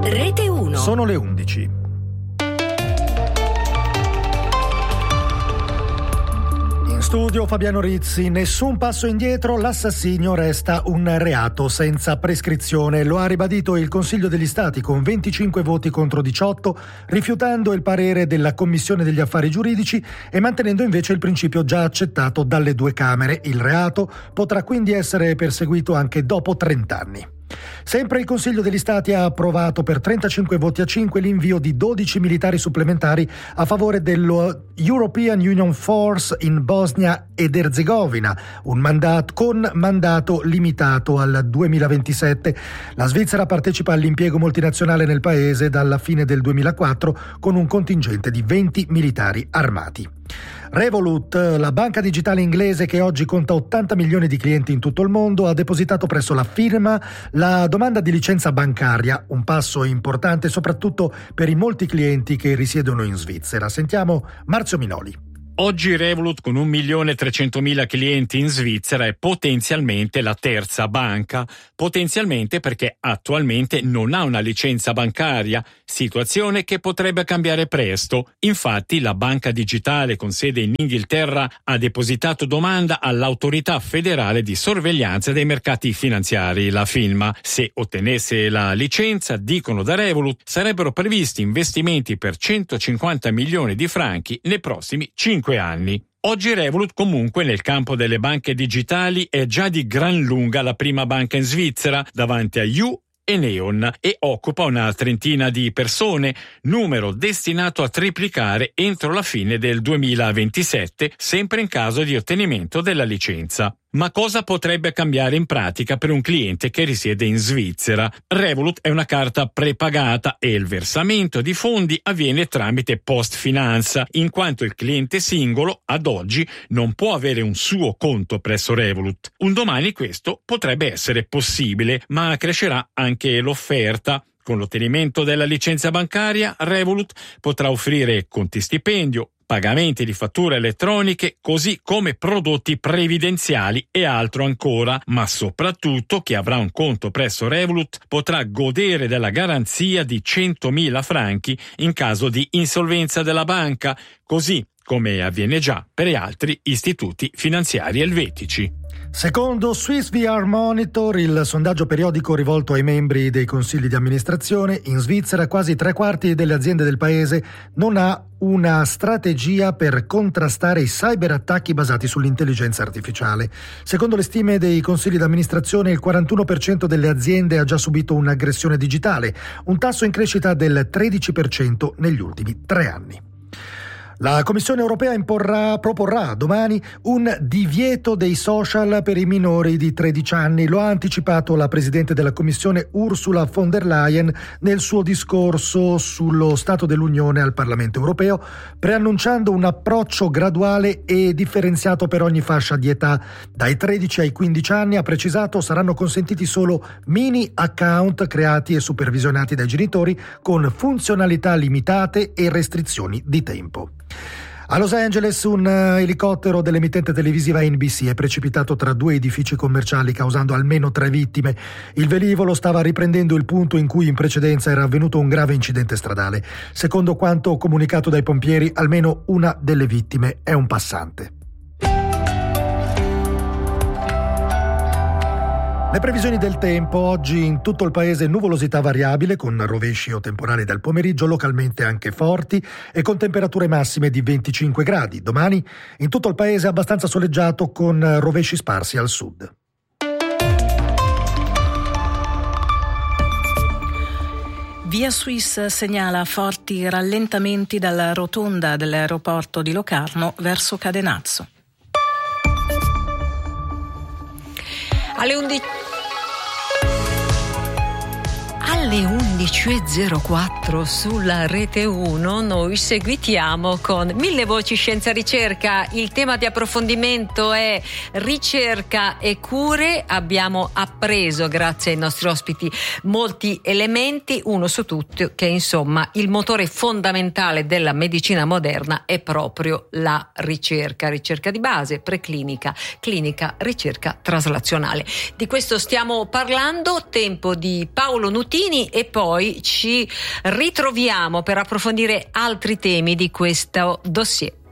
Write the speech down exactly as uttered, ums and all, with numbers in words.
Rete uno. Sono le undici. In studio Fabiano Rizzi. Nessun passo indietro, l'assassinio resta un reato senza prescrizione. Lo ha ribadito il Consiglio degli Stati con venticinque voti contro diciotto, rifiutando il parere della Commissione degli Affari Giuridici e mantenendo invece il principio già accettato dalle due Camere. Il reato potrà quindi essere perseguito anche dopo trenta anni. Sempre il Consiglio degli Stati ha approvato per trentacinque voti a cinque l'invio di dodici militari supplementari a favore dello European Union Force in Bosnia ed Erzegovina, un mandato con mandato limitato al duemilaventisette. La Svizzera partecipa all'impiego multinazionale nel paese dalla fine del duemilaquattro con un contingente di venti militari armati. Revolut, la banca digitale inglese che oggi conta ottanta milioni di clienti in tutto il mondo, ha depositato presso la firma la domanda di licenza bancaria, un passo importante soprattutto per i molti clienti che risiedono in Svizzera. Sentiamo Marzio Minoli. Oggi Revolut, con un milione e trecentomila clienti in Svizzera, è potenzialmente la terza banca, potenzialmente perché attualmente non ha una licenza bancaria, situazione che potrebbe cambiare presto. Infatti la banca digitale con sede in Inghilterra ha depositato domanda all'autorità federale di sorveglianza dei mercati finanziari, la FINMA. Se ottenesse la licenza, dicono da Revolut, sarebbero previsti investimenti per centocinquanta milioni di franchi nei prossimi cinque anni. Oggi Revolut comunque nel campo delle banche digitali è già di gran lunga la prima banca in Svizzera davanti a You e Neon e occupa una trentina di persone, numero destinato a triplicare entro la fine del duemilaventisette, sempre in caso di ottenimento della licenza. Ma cosa potrebbe cambiare in pratica per un cliente che risiede in Svizzera? Revolut è una carta prepagata e il versamento di fondi avviene tramite Postfinanza, in quanto il cliente singolo, ad oggi, non può avere un suo conto presso Revolut. Un domani questo potrebbe essere possibile, ma crescerà anche l'offerta. Con l'ottenimento della licenza bancaria, Revolut potrà offrire conti stipendio, pagamenti di fatture elettroniche, così come prodotti previdenziali e altro ancora, ma soprattutto chi avrà un conto presso Revolut potrà godere della garanzia di centomila franchi in caso di insolvenza della banca, così come avviene già per altri istituti finanziari elvetici. Secondo Swiss V R Monitor, il sondaggio periodico rivolto ai membri dei consigli di amministrazione, in Svizzera quasi tre quarti delle aziende del paese non ha una strategia per contrastare i cyberattacchi basati sull'intelligenza artificiale. Secondo le stime dei consigli di amministrazione, il quarantuno per cento delle aziende ha già subito un'aggressione digitale, un tasso in crescita del tredici per cento negli ultimi tre anni. La Commissione europea imporrà, proporrà domani un divieto dei social per i minori di tredici anni. Lo ha anticipato la Presidente della Commissione Ursula von der Leyen nel suo discorso sullo Stato dell'Unione al Parlamento europeo, preannunciando un approccio graduale e differenziato per ogni fascia di età. Dai tredici ai quindici anni, ha precisato, saranno consentiti solo mini account creati e supervisionati dai genitori con funzionalità limitate e restrizioni di tempo. A Los Angeles un elicottero dell'emittente televisiva N B C è precipitato tra due edifici commerciali causando almeno tre vittime. Il velivolo stava riprendendo il punto in cui in precedenza era avvenuto un grave incidente stradale. Secondo quanto comunicato dai pompieri, almeno una delle vittime è un passante. Le previsioni del tempo: oggi in tutto il paese nuvolosità variabile con rovesci o temporali dal pomeriggio, localmente anche forti e con temperature massime di venticinque gradi. Domani in tutto il paese abbastanza soleggiato con rovesci sparsi al sud. Via Swiss segnala forti rallentamenti dalla rotonda dell'aeroporto di Locarno verso Cadenazzo. Alle undici Alle undici e zero quattro sulla Rete uno noi seguitiamo con Mille Voci Scienza Ricerca. Il tema di approfondimento è ricerca e cure. Abbiamo appreso, grazie ai nostri ospiti, molti elementi, uno su tutti, che insomma il motore fondamentale della medicina moderna è proprio la ricerca, ricerca di base, preclinica, clinica, ricerca traslazionale. Di questo stiamo parlando. Tempo di Paolo Nutini temi e poi ci ritroviamo per approfondire altri temi di questo dossier.